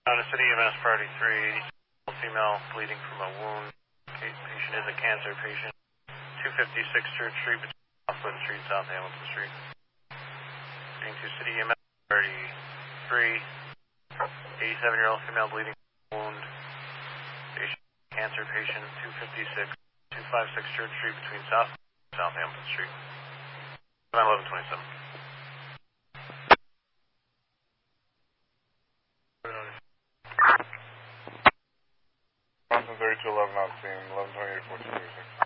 On a City EMS Priority 3, female bleeding from a wound. Patient is a cancer patient. 256 Church Street between Hospital Street, South Hamilton Street. Getting to City EMS Priority 3, 87-year-old female bleeding from a wound. Patient, cancer patient, 256 Church Street between South Hamilton Street. 1127. Bronson 3211 out scene, 1128 1436.